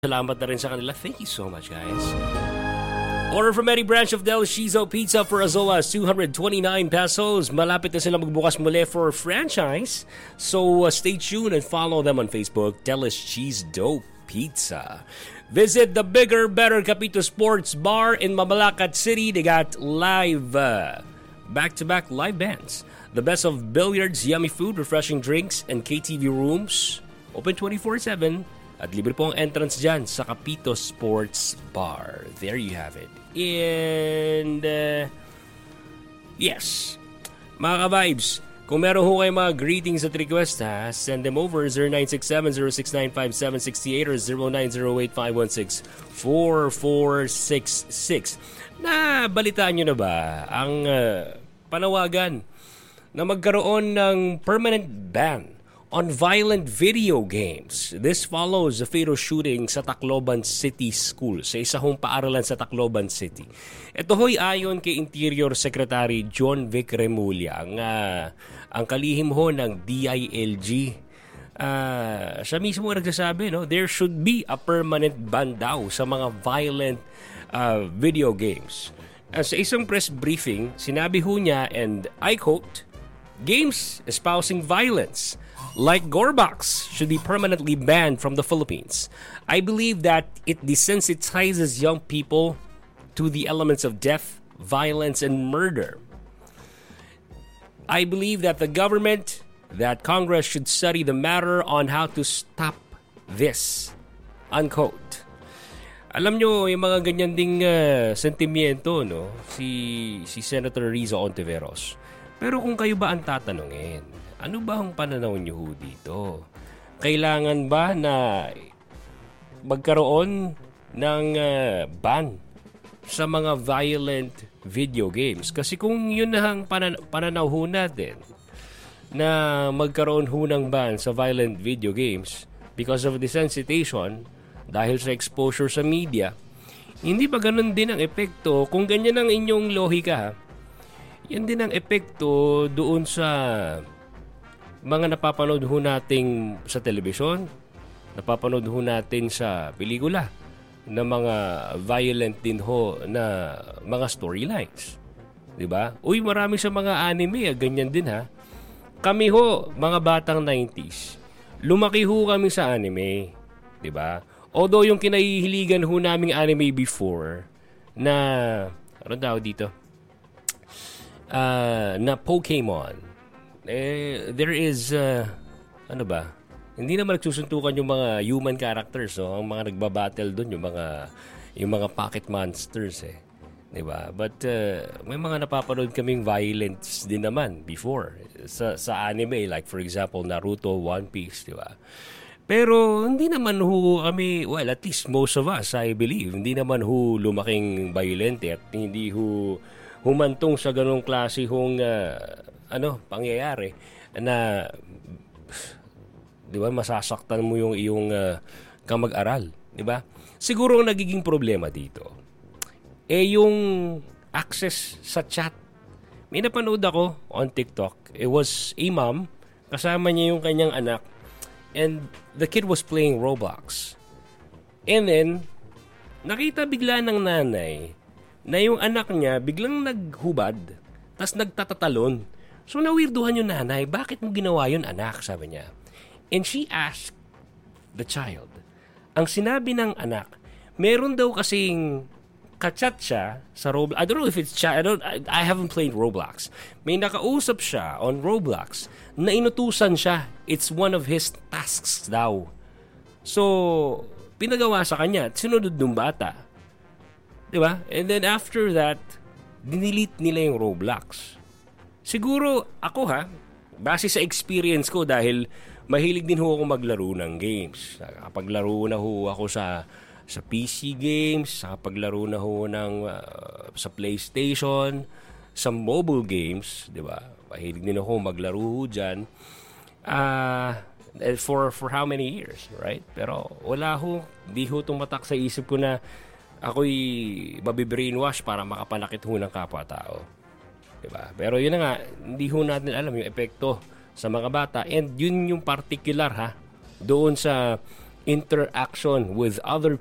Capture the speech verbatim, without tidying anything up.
Salamat na rin sa kanila. Thank you so much, guys. Order from any branch of Del Shizo Pizza for as low as two hundred twenty-nine pesos. Malapit na sila magbukas muli for franchise. So uh, stay tuned and follow them on Facebook, Del Shizo Pizza. Visit the bigger, better Capito Sports Bar in Mabalacat City. They got live, uh, back-to-back live bands. The best of billiards, yummy food, refreshing drinks, and K T V rooms. Open twenty-four seven. At libre po ang entrance dyan sa Capito Sports Bar. There you have it. And, uh, yes, mga ka-vibes, kung meron ho kayo mga greetings at requests, ha, send them over zero nine six seven zero six nine five seven six eight or zero nine zero eight five one six four four six six. Na balitaan nyo na ba ang uh, panawagan na magkaroon ng permanent ban on violent video games? This follows a fatal shooting sa Tacloban City School, sa isa hong paaralan sa Tacloban City. Ito ho'y ayon kay Interior Secretary John Vic Remulla, ang, uh, ang kalihim ho ng D I L G. Uh, siya mismo nagsasabi, no, there should be a permanent ban daw sa mga violent uh, video games. Uh, sa isang press briefing, sinabi ho niya, and I quote, "Games espousing violence like Gorebox should be permanently banned from the Philippines. I believe that it desensitizes young people to the elements of death, violence, and murder. I believe that the government, that Congress should study the matter on how to stop this." Unquote. Alam nyo, yung mga ganyan ding uh, sentimiento, no? Si, si Senator Rizzo Ontiveros. Pero kung kayo ba ang tatanungin, ano ba ang pananaw niyo dito? Kailangan ba na magkaroon ng uh, ban sa mga violent video games? Kasi kung yun na ang panan- pananaw ho natin, na magkaroon ho ng ban sa violent video games because of desensitization, dahil sa exposure sa media, hindi ba ganun din ang epekto? Kung ganyan ang inyong lohika, yan din ang epekto doon sa mga napapanood ho natin sa telebisyon, napapanood ho natin sa pelikula, na mga violent din ho na mga storylines. Diba? Uy, marami sa mga anime, ah, ganyan din ha. Kami ho, mga batang nineties, lumaki ho kami sa anime. Diba? Although yung kinahihiligan ho naming anime before, na, ano daw dito? Uh, na Pokemon. Eh, there is, uh, ano ba? Hindi naman nagsusuntukan yung mga human characters, no? Ang mga nagbabattle doon, yung mga, yung mga pocket monsters, eh. Diba? But, uh, may mga napapanood kaming violence din naman before. Sa, sa anime, like for example, Naruto, One Piece, diba? Pero, hindi naman ho kami, well, at least most of us, I believe, hindi naman ho lumaking violent, at hindi ho humantong sa ganong klase hong, uh, ano, pangyayari na, di ba, masasaktan mo yung iyong uh, kamag-aral, di ba? Siguro ang nagiging problema dito eh yung access sa chat. May napanood ako on TikTok. It was a mom, kasama niya yung kanyang anak, and the kid was playing Roblox. And then nakita bigla ng nanay na yung anak niya biglang naghubad, tas nagtatatalon. So, nawirduhan yung nanay, bakit mo ginawa yun, anak? Sabi niya. And she asked the child. Ang sinabi ng anak, meron daw kasing kachat siya sa Roblox. I don't know if it's chat. I, don't, I, I haven't played Roblox. May nakausap siya on Roblox na inutusan siya. It's one of his tasks daw. So, pinagawa sa kanya at sinunod ng bata. Diba? And then after that, dinilit nila yung Roblox. Siguro, ako ha, base sa experience ko, dahil mahilig din ho ako maglaro ng games. Nakapaglaro na ho ako sa sa P C games, nakapaglaro na ho ng, uh, sa PlayStation, sa mobile games, di ba? Mahilig din ako maglaro ho dyan. Uh, for, for how many years, right? Pero wala ho, di ho tumatak sa isip ko na ako'y mabibrainwash para makapanakit ho ng kapwa-tao. Diba? Pero yun na nga, hindi ho natin alam yung epekto sa mga bata. And yun yung particular ha, doon sa interaction with other